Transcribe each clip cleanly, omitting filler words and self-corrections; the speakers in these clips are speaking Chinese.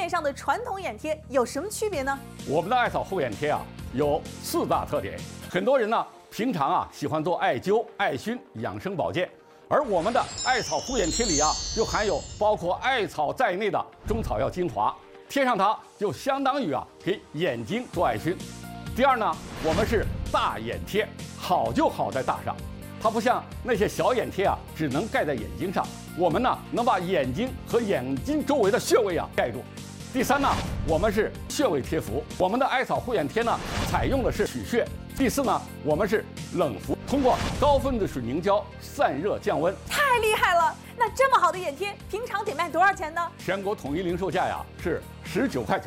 面上的传统眼贴有什么区别呢？ 我们的艾草护眼贴啊有4大特点。很多人呢平常啊喜欢做艾灸、艾熏、养生保健，而我们的艾草护眼贴里啊又含有包括艾草在内的中草药精华，贴上它就相当于啊给眼睛做艾熏。第二呢，我们是大眼贴，好就好在大上。它不像那些小眼贴啊，只能盖在眼睛上，我们呢能把眼睛和眼睛周围的穴位啊盖住。第三呢，我们是穴位贴敷，我们的艾草护眼贴呢采用的是取穴。第四呢，我们是冷敷，通过高分子水凝胶散热降温。 太厉害了！那这么好的眼贴，平常得卖多少钱呢？ 全国统一零售价呀是19.9块。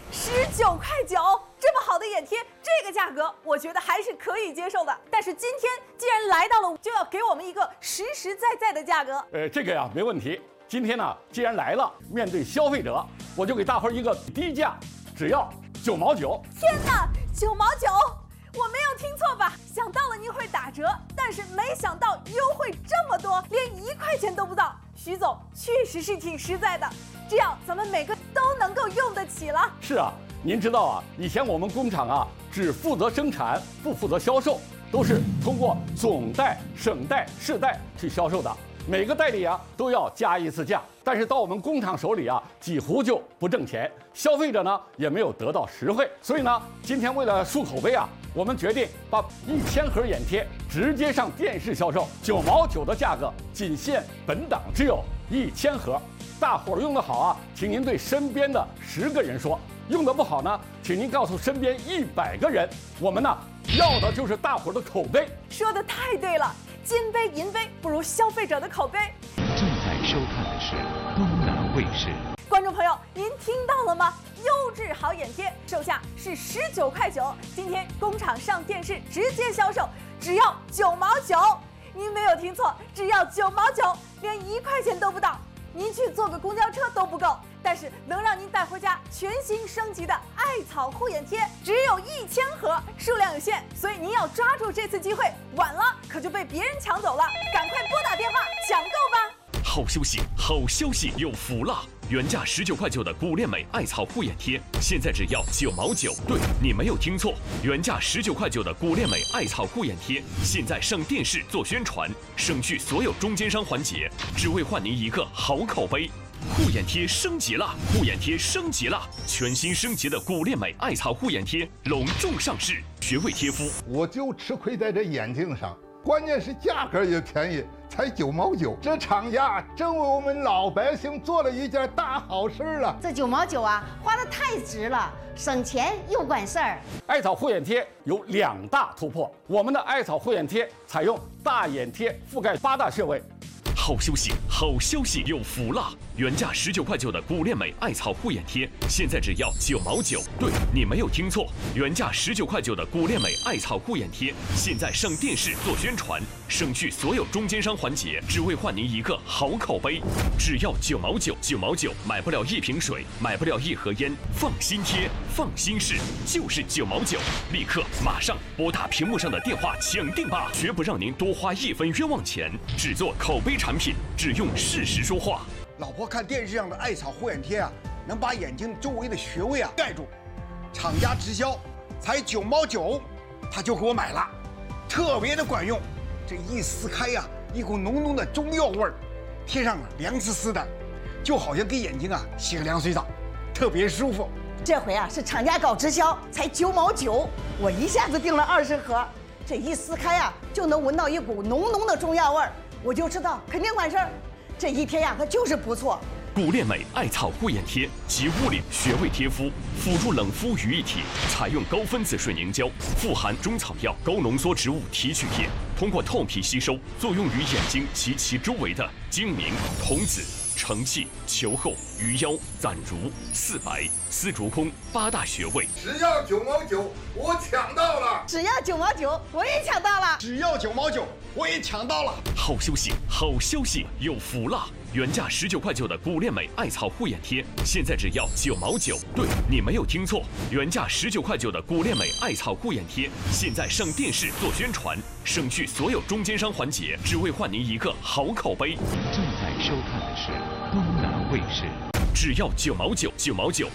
19.9块，这么好的眼贴，这个价格我觉得还是可以接受的。但是今天既然来到了，就要给我们一个实实在在的价格。 这个呀没问题。今天呢，既然来了，面对消费者，我就给大伙儿一个低价，只要9毛9。 天哪，9毛9！我没有听错吧？想到了您会打折，但是没想到优惠这么多，连1块钱都不到。徐总确实是挺实在的，这样咱们每个都能够用得起了。 是啊，您知道啊，以前我们工厂啊只负责生产，不负责销售，都是通过总代、省代、市代去销售的。每个代理啊都要加一次价，但是到我们工厂手里啊，几乎就不挣钱，消费者呢也没有得到实惠。所以呢，今天为了树口碑啊，我们决定把1000盒眼贴直接上电视销售，9毛9的价格，仅限本档只有1000盒。大伙儿用得好啊，请您对身边的10个人说；用得不好呢，请您告诉身边100个人。我们呢要的就是大伙儿的口碑。 说得太对了。金杯银杯不如消费者的口碑。 正在收看的是东南卫视。 观众朋友，您听到了吗？优质好眼贴，售价是19.9块，今天工厂上电视直接销售，只要9毛9。您没有听错，只要9毛9，连1块钱都不到。您去坐个公交车都不够，但是能让您带回家全新升级的艾草护眼贴，只有1000盒，数量有限，所以您要抓住这次机会，晚了可就被别人抢走了。赶快拨打电话抢购吧！ 好消息，好消息，有福了！原价19.9块的古恋美艾草护眼贴，现在只要9毛9。对，你没有听错，原价19.9块的古恋美艾草护眼贴，现在上电视做宣传，省去所有中间商环节，只为换您一个好口碑。护眼贴升级了，护眼贴升级了！全新升级的古恋美艾草护眼贴隆重上市，穴位贴敷。 我就吃亏在这眼睛上，关键是价格也便宜，才9毛9。这厂家真为我们老百姓做了一件大好事了。 这9毛9啊，花得太值了，省钱又管事儿。 艾草护眼贴有2大突破，我们的艾草护眼贴采用大眼贴覆盖8大穴位。 好消息，好消息，有福了！原价19.9块的古恋美艾草护眼贴，现在只要9毛9。对，你没有听错，原价19.9块的古恋美艾草护眼贴，现在上电视做宣传，省去所有中间商环节，只为换您一个好口碑。只要9毛9，9毛9，买不了1瓶水，买不了1盒烟，放心贴，放心试，就是9毛9。立刻马上拨打屏幕上的电话抢定吧，绝不让您多花1分冤枉钱。只做口碑产品，只用事实说话。 老婆看电视上的艾草护眼贴啊，能把眼睛周围的穴位啊盖住，厂家直销才9毛9，他就给我买了，特别的管用。这一撕开呀，一股浓浓的中药味儿，贴上了凉丝丝的，就好像给眼睛啊洗个凉水澡，特别舒服。 这回啊是厂家搞直销，才9毛9，我一下子订了20盒，这一撕开啊就能闻到一股浓浓的中药味儿，我就知道肯定管事儿。这一贴呀，它就是不错。 古恋美艾草护眼贴集物理穴位贴敷、辅助冷敷于一体，采用高分子水凝胶，富含中草药、高浓缩植物提取液，通过透皮吸收，作用于眼睛及其周围的睛明、瞳子、承泣、球后、鱼腰、攒如、四白、丝竹空8大穴位。 只要9毛9，我抢到了！ 只要9毛9，我也抢到了！ 只要9毛9，我也抢到了！ 好消息，好消息，有福了！原价19.9块的古恋美艾草护眼贴，现在只要9毛9。对，你没有听错，原价19.9块的古恋美艾草护眼贴，现在上电视做宣传，省去所有中间商环节，只为换您一个好口碑。正在收看的是东南卫视。只要9毛9，9毛9。